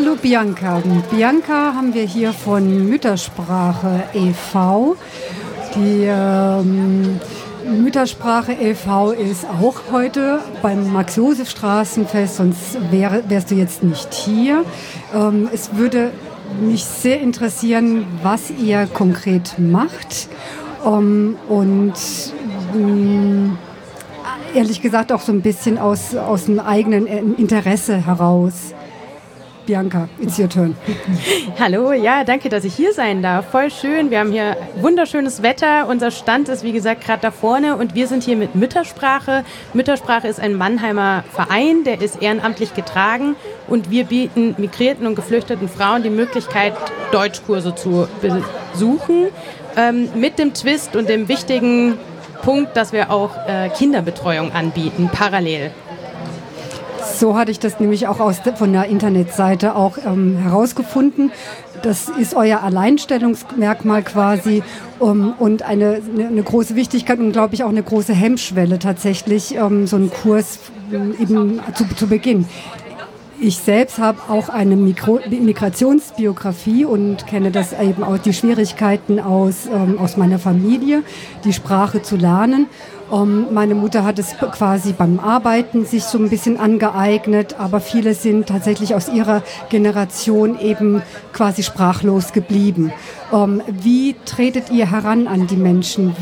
Hallo Bianca. Bianca haben wir hier von Müttersprache e.V. Die Müttersprache e.V. ist auch heute beim Max-Josef-Straßenfest, sonst wärst du jetzt nicht hier. Es würde mich sehr interessieren, was ihr konkret macht und ehrlich gesagt auch so ein bisschen aus dem eigenen Interesse heraus. Bianca, it's your turn. Hallo, ja, danke, dass ich hier sein darf. Voll schön. Wir haben hier wunderschönes Wetter. Unser Stand ist, wie gesagt, gerade da vorne und wir sind hier mit Müttersprache. Müttersprache ist ein Mannheimer Verein, der ist ehrenamtlich getragen und wir bieten migrierten und geflüchteten Frauen die Möglichkeit, Deutschkurse zu besuchen, mit dem Twist und dem wichtigen Punkt, dass wir auch Kinderbetreuung anbieten, parallel. So hatte ich das nämlich auch von der Internetseite auch herausgefunden. Das ist euer Alleinstellungsmerkmal quasi und eine große Wichtigkeit und, glaube ich, auch eine große Hemmschwelle tatsächlich, so einen Kurs eben zu Beginn. Ich selbst habe auch eine Migrationsbiografie und kenne das eben auch die Schwierigkeiten aus meiner Familie, die Sprache zu lernen. Meine Mutter hat es quasi beim Arbeiten sich so ein bisschen angeeignet, aber viele sind tatsächlich aus ihrer Generation eben quasi sprachlos geblieben. Wie tretet ihr heran an die Menschen?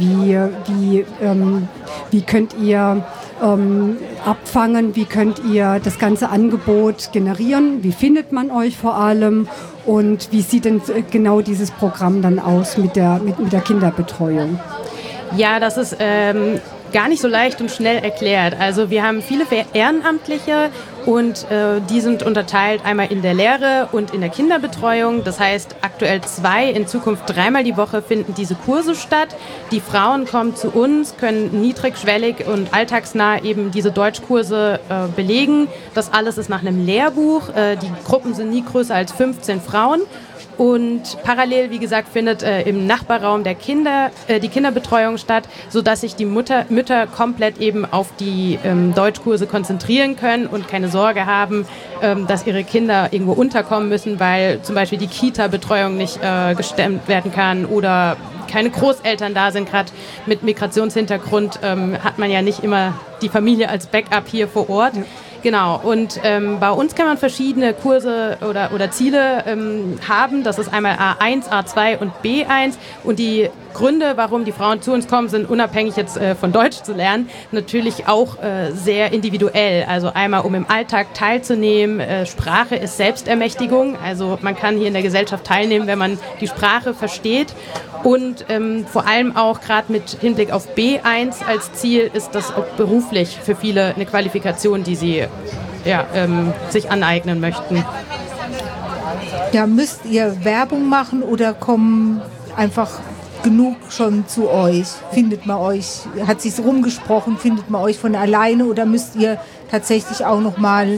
Wie könnt ihr abfangen? Wie könnt ihr das ganze Angebot generieren? Wie findet man euch vor allem? Und wie sieht denn genau dieses Programm dann aus mit der Kinderbetreuung? Ja, das ist gar nicht so leicht und schnell erklärt. Also wir haben viele Ehrenamtliche und die sind unterteilt einmal in der Lehre und in der Kinderbetreuung. Das heißt aktuell 2, in Zukunft 3-mal die Woche finden diese Kurse statt. Die Frauen kommen zu uns, können niedrigschwellig und alltagsnah eben diese Deutschkurse belegen. Das alles ist nach einem Lehrbuch. Die Gruppen sind nie größer als 15 Frauen. Und parallel, wie gesagt, findet im Nachbarraum die Kinderbetreuung statt, sodass sich die Mütter komplett eben auf die Deutschkurse konzentrieren können und keine Sorge haben, dass ihre Kinder irgendwo unterkommen müssen, weil zum Beispiel die Kita-Betreuung nicht gestemmt werden kann oder keine Großeltern da sind. Gerade mit Migrationshintergrund hat man ja nicht immer die Familie als Backup hier vor Ort. Genau, und bei uns kann man verschiedene Kurse oder Ziele haben. Das ist einmal A1, A2 und B1. Und die Gründe, warum die Frauen zu uns kommen, sind unabhängig jetzt von Deutsch zu lernen, natürlich auch sehr individuell. Also einmal, um im Alltag teilzunehmen. Sprache ist Selbstermächtigung. Also man kann hier in der Gesellschaft teilnehmen, wenn man die Sprache versteht. Und vor allem auch gerade mit Hinblick auf B1 als Ziel ist das auch beruflich für viele eine Qualifikation, die sie sich aneignen möchten. Ja, müsst ihr Werbung machen oder kommen einfach genug schon zu euch? Findet man euch, hat sich's rumgesprochen, findet man euch von alleine oder müsst ihr tatsächlich auch noch mal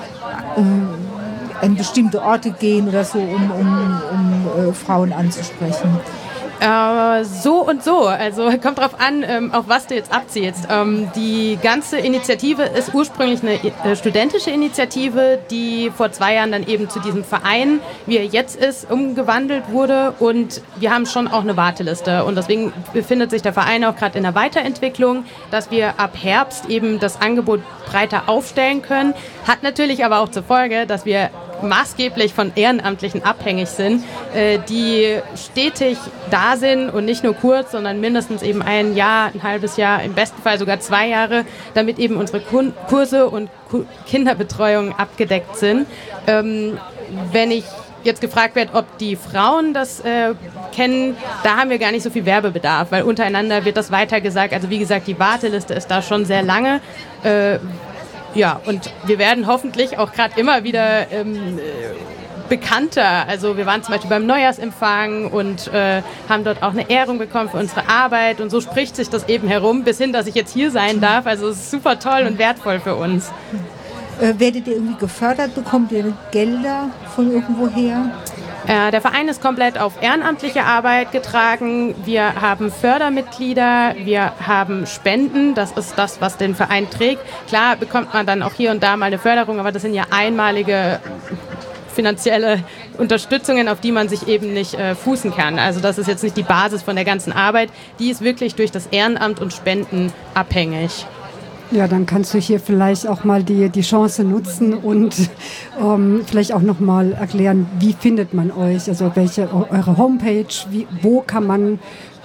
an bestimmte Orte gehen oder so, um Frauen anzusprechen? So und so. Also kommt drauf an, auf was du jetzt abzielst. Die ganze Initiative ist ursprünglich eine studentische Initiative, die vor 2 Jahren dann eben zu diesem Verein, wie er jetzt ist, umgewandelt wurde. Und wir haben schon auch eine Warteliste. Und deswegen befindet sich der Verein auch gerade in der Weiterentwicklung, dass wir ab Herbst eben das Angebot breiter aufstellen können. Hat natürlich aber auch zur Folge, dass wir maßgeblich von Ehrenamtlichen abhängig sind, die stetig da sind und nicht nur kurz, sondern mindestens eben ein Jahr, ein halbes Jahr, im besten Fall sogar 2 Jahre, damit eben unsere Kurse und Kinderbetreuung abgedeckt sind. Wenn ich jetzt gefragt werde, ob die Frauen das kennen, da haben wir gar nicht so viel Werbebedarf, weil untereinander wird das weitergesagt. Also wie gesagt, die Warteliste ist da schon sehr lange. Ja, und wir werden hoffentlich auch gerade immer wieder bekannter. Also wir waren zum Beispiel beim Neujahrsempfang und haben dort auch eine Ehrung bekommen für unsere Arbeit. Und so spricht sich das eben herum, bis hin, dass ich jetzt hier sein darf. Also es ist super toll und wertvoll für uns. Werdet ihr irgendwie gefördert? Bekommt ihr Gelder von irgendwoher? Der Verein ist komplett auf ehrenamtliche Arbeit getragen. Wir haben Fördermitglieder, wir haben Spenden. Das ist das, was den Verein trägt. Klar bekommt man dann auch hier und da mal eine Förderung, aber das sind ja einmalige finanzielle Unterstützungen, auf die man sich eben nicht fußen kann. Also das ist jetzt nicht die Basis von der ganzen Arbeit, die ist wirklich durch das Ehrenamt und Spenden abhängig. Ja, dann kannst du hier vielleicht auch mal die Chance nutzen und vielleicht auch noch mal erklären, wie findet man euch, also eure Homepage, wo kann man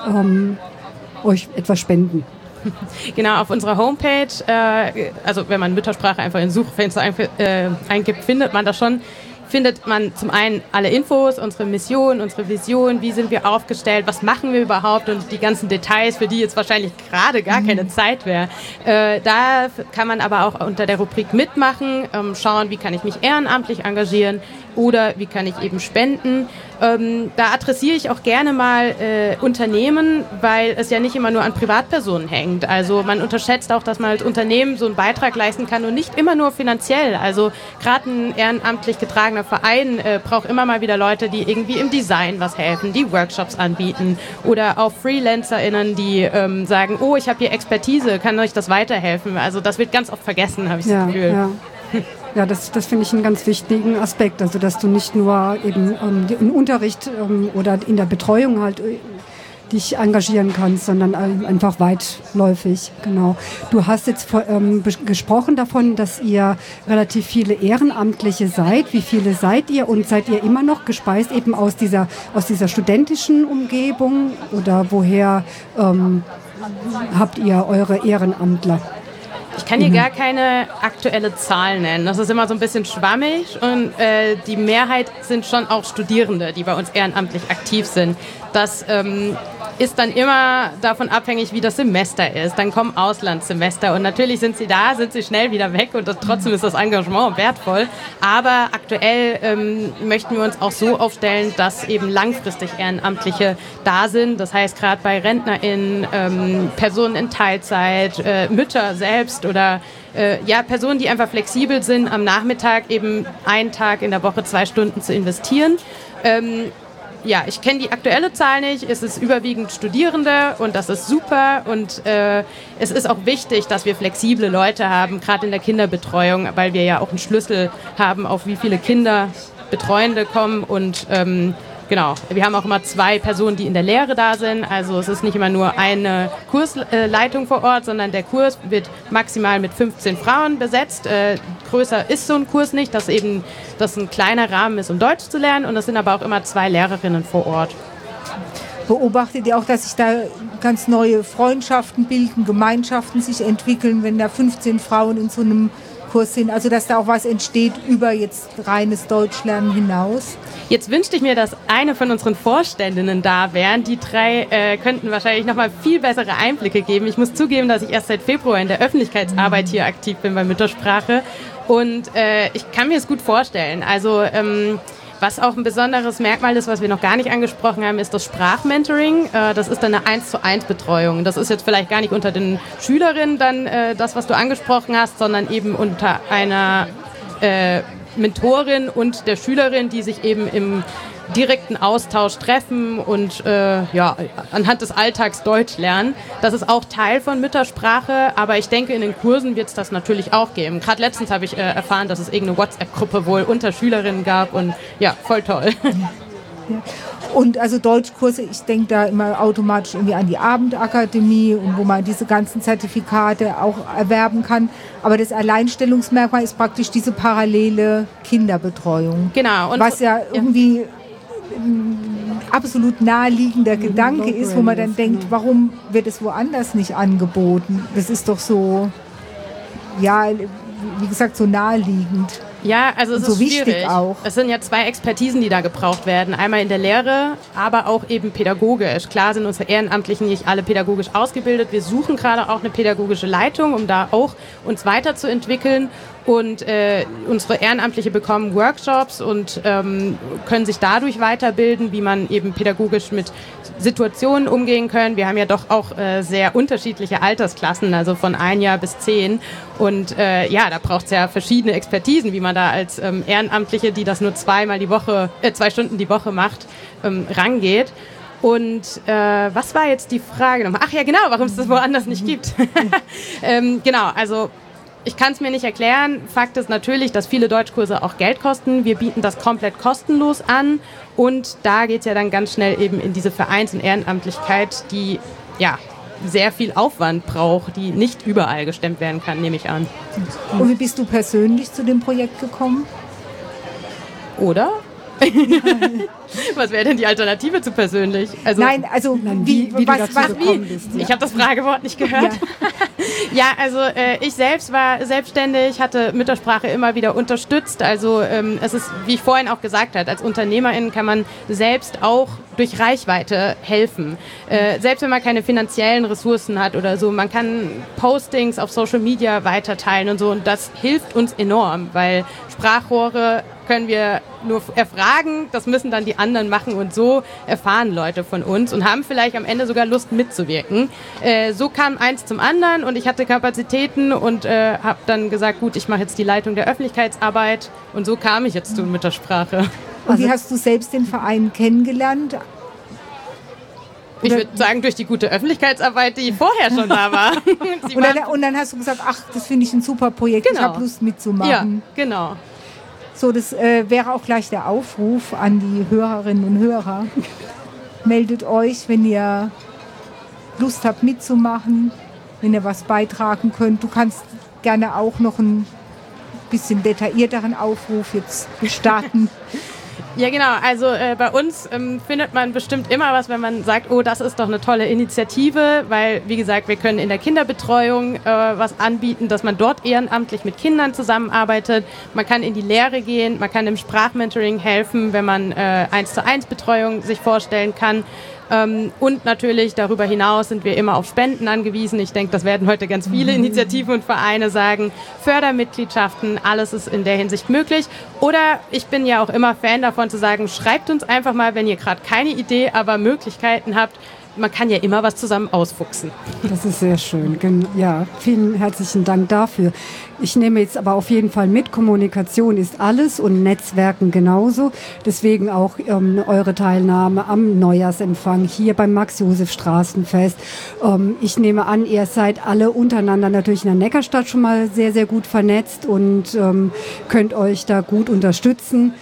euch etwas spenden? Genau, auf unserer Homepage, also wenn man Müttersprache einfach in Suchfenster eingibt, findet man das schon. Findet man zum einen alle Infos, unsere Mission, unsere Vision, wie sind wir aufgestellt, was machen wir überhaupt und die ganzen Details, für die jetzt wahrscheinlich gerade gar keine Zeit wäre. Da kann man aber auch unter der Rubrik mitmachen, schauen, wie kann ich mich ehrenamtlich engagieren oder wie kann ich eben spenden. Da adressiere ich auch gerne mal Unternehmen, weil es ja nicht immer nur an Privatpersonen hängt. Also man unterschätzt auch, dass man als Unternehmen so einen Beitrag leisten kann und nicht immer nur finanziell. Also gerade ein ehrenamtlich getragener Verein braucht immer mal wieder Leute, die irgendwie im Design was helfen, die Workshops anbieten oder auch FreelancerInnen, die sagen, oh, ich habe hier Expertise, kann euch das weiterhelfen? Also das wird ganz oft vergessen, habe ich das Gefühl. Ja. Ja, das finde ich einen ganz wichtigen Aspekt, also dass du nicht nur eben im Unterricht oder in der Betreuung halt dich engagieren kannst, sondern einfach weitläufig. Genau. Du hast jetzt gesprochen davon, dass ihr relativ viele Ehrenamtliche seid. Wie viele seid ihr und seid ihr immer noch gespeist eben aus dieser studentischen Umgebung oder woher habt ihr eure Ehrenamtler? Ich kann hier gar keine aktuelle Zahl nennen. Das ist immer so ein bisschen schwammig und die Mehrheit sind schon auch Studierende, die bei uns ehrenamtlich aktiv sind. Das ist dann immer davon abhängig, wie das Semester ist. Dann kommen Auslandssemester und natürlich sind sie da, sind sie schnell wieder weg und trotzdem ist das Engagement wertvoll. Aber aktuell möchten wir uns auch so aufstellen, dass eben langfristig Ehrenamtliche da sind. Das heißt, gerade bei RentnerInnen, Personen in Teilzeit, Mütter selbst oder Personen, die einfach flexibel sind, am Nachmittag eben einen Tag in der Woche 2 Stunden zu investieren. Ich kenne die aktuelle Zahl nicht. Es ist überwiegend Studierende und das ist super. Und es ist auch wichtig, dass wir flexible Leute haben, gerade in der Kinderbetreuung, weil wir ja auch einen Schlüssel haben, auf wie viele Kinderbetreuende kommen. Und wir haben auch immer 2 Personen, die in der Lehre da sind. Also es ist nicht immer nur eine Kursleitung vor Ort, sondern der Kurs wird maximal mit 15 Frauen besetzt. Größer ist so ein Kurs nicht, dass ein kleiner Rahmen ist, um Deutsch zu lernen. Und es sind aber auch immer 2 Lehrerinnen vor Ort. Beobachtet ihr auch, dass sich da ganz neue Freundschaften bilden, Gemeinschaften sich entwickeln, wenn da 15 Frauen in so einem Kurs sind? Also dass da auch was entsteht über jetzt reines Deutschlernen hinaus? Jetzt wünschte ich mir, dass eine von unseren Vorständinnen da wären. Die 3 könnten wahrscheinlich nochmal viel bessere Einblicke geben. Ich muss zugeben, dass ich erst seit Februar in der Öffentlichkeitsarbeit hier aktiv bin bei Müttersprache. Und ich kann mir es gut vorstellen. Also was auch ein besonderes Merkmal ist, was wir noch gar nicht angesprochen haben, ist das Sprachmentoring. Das ist dann eine 1:1 Betreuung. Das ist jetzt vielleicht gar nicht unter den Schülerinnen dann das, was du angesprochen hast, sondern eben unter einer Mentorin und der Schülerin, die sich eben im direkten Austausch treffen und anhand des Alltags Deutsch lernen. Das ist auch Teil von Müttersprache, aber ich denke, in den Kursen wird es das natürlich auch geben. Gerade letztens habe ich erfahren, dass es irgendeine WhatsApp-Gruppe wohl unter Schülerinnen gab und ja, voll toll. Und also Deutschkurse, ich denke da immer automatisch irgendwie an die Abendakademie und wo man diese ganzen Zertifikate auch erwerben kann. Aber das Alleinstellungsmerkmal ist praktisch diese parallele Kinderbetreuung. Genau. Und was ja irgendwie ein absolut naheliegender Gedanke ist, wo man dann denkt, warum wird es woanders nicht angeboten? Das ist doch so, ja, wie gesagt, so naheliegend. Ja, also es so ist wichtig schwierig. Auch. Es sind ja 2 Expertisen, die da gebraucht werden. Einmal in der Lehre, aber auch eben pädagogisch. Klar sind unsere Ehrenamtlichen nicht alle pädagogisch ausgebildet. Wir suchen gerade auch eine pädagogische Leitung, um da auch uns weiterzuentwickeln. Und unsere Ehrenamtliche bekommen Workshops und können sich dadurch weiterbilden, wie man eben pädagogisch mit Situationen umgehen kann. Wir haben ja doch auch sehr unterschiedliche Altersklassen, also von 1 Jahr bis 10. Und da braucht es ja verschiedene Expertisen, wie man da als Ehrenamtliche, die das nur 2 Stunden die Woche macht, rangeht. Und was war jetzt die Frage nochmal? Ach ja, genau, warum es das woanders nicht gibt. ich kann es mir nicht erklären. Fakt ist natürlich, dass viele Deutschkurse auch Geld kosten. Wir bieten das komplett kostenlos an. Und da geht es ja dann ganz schnell eben in diese Vereins- und Ehrenamtlichkeit, die ja sehr viel Aufwand braucht, die nicht überall gestemmt werden kann, nehme ich an. Und wie bist du persönlich zu dem Projekt gekommen? Oder? Was wäre denn die Alternative zu persönlich? Also, Nein, also wie du dazu gekommen bist. Ich habe das Fragewort nicht gehört. Ja, also ich selbst war selbstständig, hatte Müttersprache immer wieder unterstützt. Also es ist, wie ich vorhin auch gesagt habe, als Unternehmerin kann man selbst auch durch Reichweite helfen. Selbst wenn man keine finanziellen Ressourcen hat oder so, man kann Postings auf Social Media weiterteilen und so. Und das hilft uns enorm, weil Sprachrohre können wir nur erfragen, das müssen dann die anderen machen und so erfahren Leute von uns und haben vielleicht am Ende sogar Lust mitzuwirken. So kam eins zum anderen und ich hatte Kapazitäten und habe dann gesagt, gut, ich mache jetzt die Leitung der Öffentlichkeitsarbeit und so kam ich jetzt zur Müttersprache. Und wie hast du selbst den Verein kennengelernt? Ich würde sagen, durch die gute Öffentlichkeitsarbeit, die vorher schon da war. Und dann hast du gesagt, ach, das finde ich ein super Projekt, genau. Ich habe Lust mitzumachen. Ja, genau. So, das wäre auch gleich der Aufruf an die Hörerinnen und Hörer. Meldet euch, wenn ihr Lust habt mitzumachen, wenn ihr was beitragen könnt. Du kannst gerne auch noch ein bisschen detaillierteren Aufruf jetzt starten. Ja, genau. Also bei uns findet man bestimmt immer was, wenn man sagt, oh, das ist doch eine tolle Initiative, weil, wie gesagt, wir können in der Kinderbetreuung was anbieten, dass man dort ehrenamtlich mit Kindern zusammenarbeitet. Man kann in die Lehre gehen, man kann im Sprachmentoring helfen, wenn man 1:1 Betreuung sich vorstellen kann. Und natürlich darüber hinaus sind wir immer auf Spenden angewiesen. Ich denke, das werden heute ganz viele Initiativen und Vereine sagen. Fördermitgliedschaften, alles ist in der Hinsicht möglich. Oder ich bin ja auch immer Fan davon zu sagen, schreibt uns einfach mal, wenn ihr gerade keine Idee, aber Möglichkeiten habt. Man kann ja immer was zusammen ausfuchsen. Das ist sehr schön. Ja, vielen herzlichen Dank dafür. Ich nehme jetzt aber auf jeden Fall mit, Kommunikation ist alles und Netzwerken genauso. Deswegen auch eure Teilnahme am Neujahrsempfang hier beim Max-Josef-Straßenfest. Ich nehme an, ihr seid alle untereinander natürlich in der Neckarstadt schon mal sehr, sehr gut vernetzt und könnt euch da gut unterstützen.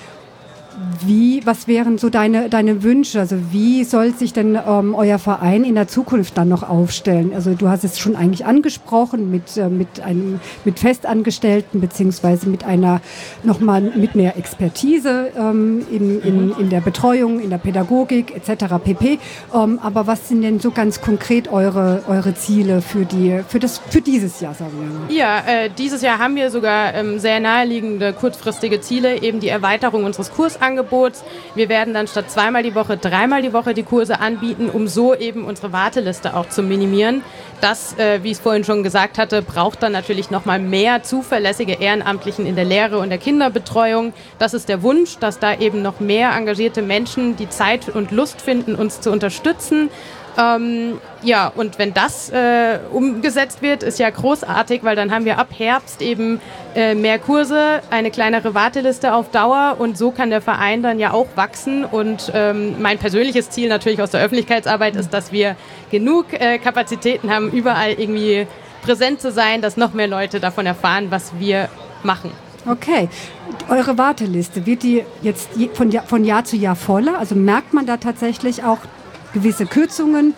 Was wären so deine Wünsche? Also wie soll sich denn euer Verein in der Zukunft dann noch aufstellen? Also du hast es schon eigentlich angesprochen mit Festangestellten beziehungsweise mit mit mehr Expertise in der Betreuung, in der Pädagogik etc. pp. Aber was sind denn so ganz konkret eure Ziele für dieses Jahr, sagen wir mal? Ja, dieses Jahr haben wir sogar sehr naheliegende kurzfristige Ziele, eben die Erweiterung unseres Kursangebots. Wir werden dann statt 2-mal die Woche 3-mal die Woche die Kurse anbieten, um so eben unsere Warteliste auch zu minimieren. Das, wie ich es vorhin schon gesagt hatte, braucht dann natürlich nochmal mehr zuverlässige Ehrenamtlichen in der Lehre und der Kinderbetreuung. Das ist der Wunsch, dass da eben noch mehr engagierte Menschen die Zeit und Lust finden, uns zu unterstützen. Ja, und wenn das umgesetzt wird, ist ja großartig, weil dann haben wir ab Herbst eben mehr Kurse, eine kleinere Warteliste auf Dauer und so kann der Verein dann ja auch wachsen. Und mein persönliches Ziel natürlich aus der Öffentlichkeitsarbeit ist, dass wir genug Kapazitäten haben, überall irgendwie präsent zu sein, dass noch mehr Leute davon erfahren, was wir machen. Okay. Eure Warteliste, wird die jetzt von Jahr zu Jahr voller? Also merkt man da tatsächlich auch gewisse Kürzungen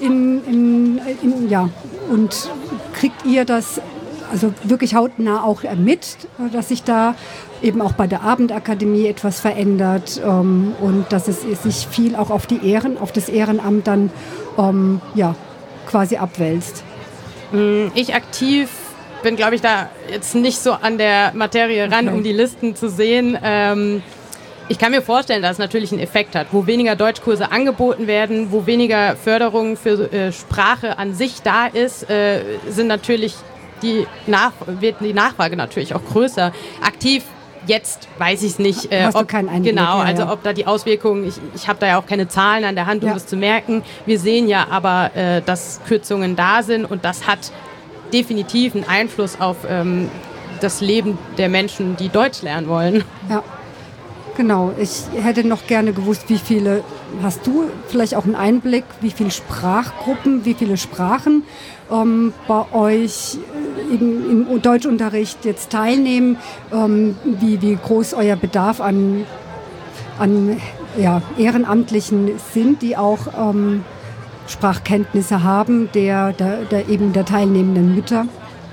und kriegt ihr das also wirklich hautnah auch mit, dass sich da eben auch bei der Abendakademie etwas verändert und dass es sich viel auch auf das Ehrenamt dann quasi abwälzt? Ich aktiv bin, glaube ich, da jetzt nicht so an der Materie ran, um die Listen zu sehen. Ich kann mir vorstellen, dass es natürlich einen Effekt hat, wo weniger Deutschkurse angeboten werden, wo weniger Förderung für Sprache an sich da ist, wird die Nachfrage natürlich auch größer. Aktiv jetzt weiß ich es nicht. Hast du keinen Einblick? Genau, also ob da die Auswirkungen, ich habe da ja auch keine Zahlen an der Hand, um das zu merken. Wir sehen ja aber, dass Kürzungen da sind und das hat definitiv einen Einfluss auf das Leben der Menschen, die Deutsch lernen wollen. Ja. Genau, ich hätte noch gerne gewusst, wie viele, hast du vielleicht auch einen Einblick, wie viele Sprachgruppen, wie viele Sprachen bei euch im Deutschunterricht jetzt teilnehmen, wie groß euer Bedarf an Ehrenamtlichen sind, die auch Sprachkenntnisse haben, der teilnehmenden Mütter?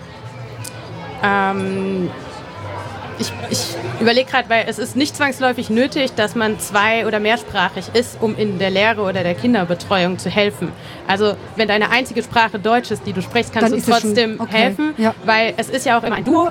Ich überlege gerade, weil es ist nicht zwangsläufig nötig, dass man zwei- oder mehrsprachig ist, um in der Lehre oder der Kinderbetreuung zu helfen. Also wenn deine einzige Sprache Deutsch ist, die du sprichst, kannst du trotzdem helfen, weil es ist ja auch immer ein Duo.